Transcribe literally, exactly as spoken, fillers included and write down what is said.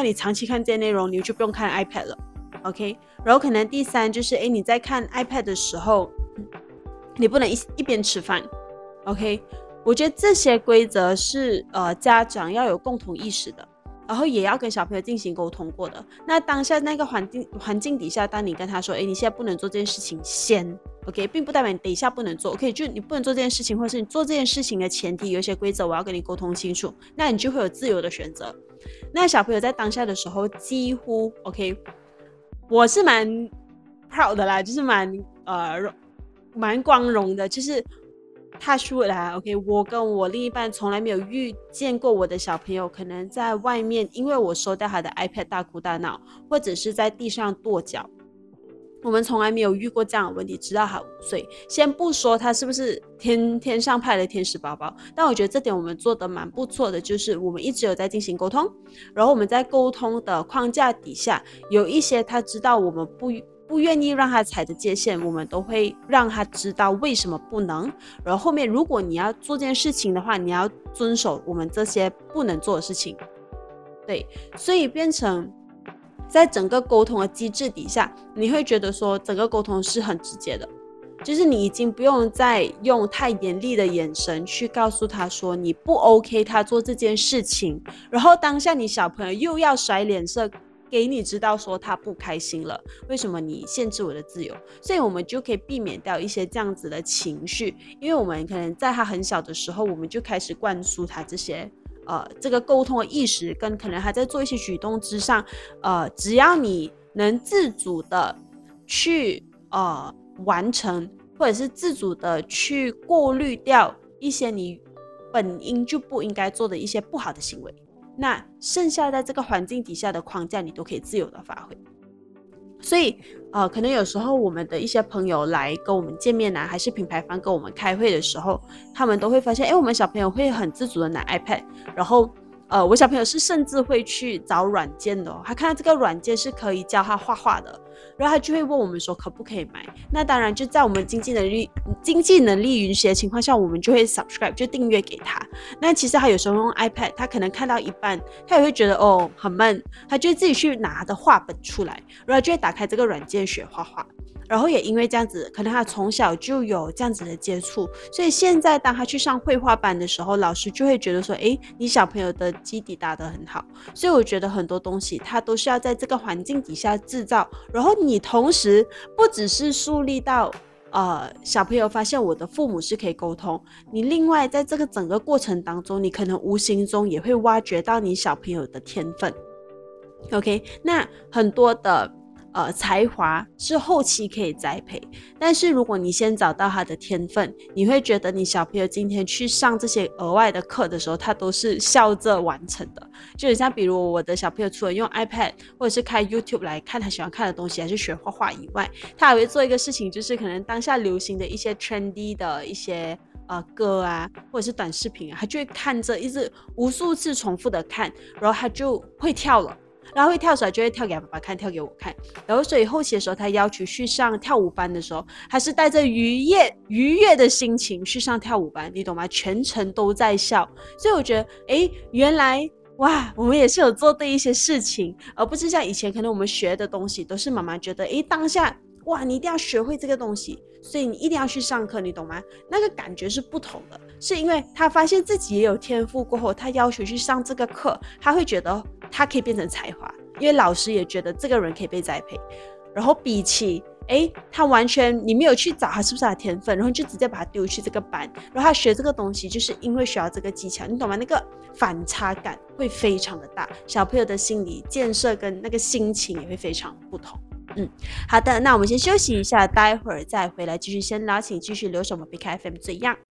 怕你长期看这些内容，你就不用看 iPad 了 OK。 然后可能第三就是诶你在看 iPad 的时候你不能 一, 一边吃饭 OK。 我觉得这些规则是呃家长要有共同意识的，然后也要跟小朋友进行沟通过的。那当下那个环境环境底下，当你跟他说诶你现在不能做这件事情先 OK， 并不代表你等一下不能做 OK， 就你不能做这件事情，或者是你做这件事情的前提有一些规则我要跟你沟通清楚，那你就会有自由的选择。那小朋友在当下的时候几乎 OK， 我是蛮 proud 的啦，就是蛮呃蛮光荣的，就是touch wood 啦 OK， 我跟我另一半从来没有遇见过我的小朋友可能在外面因为我收掉他的 iPad 大哭大闹，或者是在地上跺脚，我们从来没有遇过这样的问题，直到他五岁。先不说他是不是 天, 天上派的天使宝宝，但我觉得这点我们做的蛮不错的，就是我们一直有在进行沟通，然后我们在沟通的框架底下，有一些他知道我们不不愿意让他踩的界限，我们都会让他知道为什么不能。然后后面如果你要做这件事情的话，你要遵守我们这些不能做的事情。对，所以变成在整个沟通的机制底下，你会觉得说整个沟通是很直接的，就是你已经不用再用太严厉的眼神去告诉他说你不 OK 他做这件事情，然后当下你小朋友又要甩脸色给你知道说他不开心了，为什么你限制我的自由。所以我们就可以避免掉一些这样子的情绪，因为我们可能在他很小的时候我们就开始灌输他这些呃，这个沟通的意识，跟可能还在做一些举动之上，呃，只要你能自主的去呃完成，或者是自主的去过滤掉一些你本应就不应该做的一些不好的行为，那剩下在这个环境底下的框架你都可以自由的发挥。所以呃，可能有时候我们的一些朋友来跟我们见面啊，还是品牌方跟我们开会的时候，他们都会发现诶我们小朋友会很自主的拿 iPad， 然后呃，我小朋友是甚至会去找软件的哦，他看到这个软件是可以教他画画的，然后他就会问我们说可不可以买。那当然就在我们经济能力经济能力允许的情况下，我们就会 subscribe 就订阅给他。那其实他有时候用 iPad， 他可能看到一半他也会觉得哦很闷，他就会自己去拿他的画本出来，然后就会打开这个软件学画画。然后也因为这样子，可能他从小就有这样子的接触，所以现在当他去上绘画班的时候，老师就会觉得说诶你小朋友的基底打得很好。所以我觉得很多东西他都是要在这个环境底下制造，然后你同时不只是树立到呃，小朋友发现我的父母是可以沟通，你另外在这个整个过程当中，你可能无形中也会挖掘到你小朋友的天分 OK。 那很多的呃，才华是后期可以栽培，但是如果你先找到他的天分，你会觉得你小朋友今天去上这些额外的课的时候，他都是笑着完成的。就很像比如我的小朋友除了用 iPad 或者是开 YouTube 来看他喜欢看的东西，还是学画画以外，他还会做一个事情，就是可能当下流行的一些 trendy 的一些呃歌啊，或者是短视频啊，他就会看着一直无数次重复的看，然后他就会跳了，然后会跳出来就会跳给爸爸看，跳给我看。然后所以后期的时候他要求去上跳舞班的时候，还是带着愉悦愉悦的心情去上跳舞班，你懂吗？全程都在笑。所以我觉得诶原来哇我们也是有做对一些事情，而不是像以前可能我们学的东西都是妈妈觉得诶当下哇你一定要学会这个东西，所以你一定要去上课，你懂吗？那个感觉是不同的，是因为他发现自己也有天赋过后，他要求去上这个课，他会觉得他可以变成才华，因为老师也觉得这个人可以被栽培。然后比起诶他完全你没有去找他是不是他的天分，然后就直接把他丢去这个班，然后他学这个东西就是因为需要这个技巧，你懂吗？那个反差感会非常的大，小朋友的心理建设跟那个心情也会非常不同。嗯，好的，那我们先休息一下，待会儿再回来继续先聊，请继续留守我们 B K F M 最样。